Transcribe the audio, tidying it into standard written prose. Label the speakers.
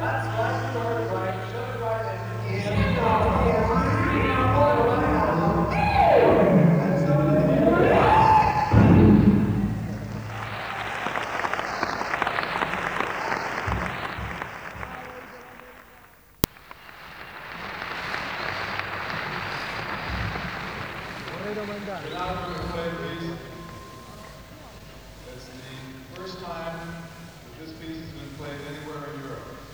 Speaker 1: Get out of the way, please. It's the first time that this piece has been played anywhere in Europe.